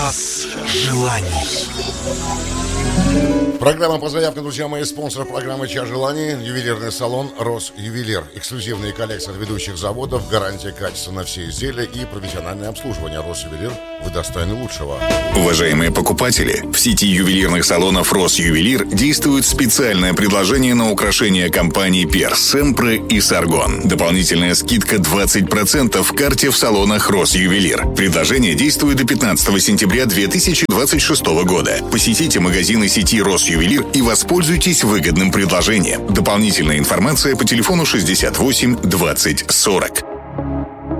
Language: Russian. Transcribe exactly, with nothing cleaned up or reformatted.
Желаний. Программа по заявкам, друзья мои, спонсор программы «Час желаний», ювелирный салон «Росювелир». Эксклюзивные коллекции от ведущих заводов, гарантия качества на все изделия и профессиональное обслуживание. «Росювелир» вы достойны лучшего. Уважаемые покупатели, в сети ювелирных салонов «Росювелир» действует специальное предложение на украшения компаний «Перс», «Семпре» и «Саргон». Дополнительная скидка двадцать процентов в карте в салонах «Росювелир». Предложение действует до пятнадцатого сентября две тысячи двадцать шестого года. Посетите магазины сети «Росювелир» и воспользуйтесь выгодным предложением. Дополнительная информация по телефону шестьдесят восемь двадцать сорок.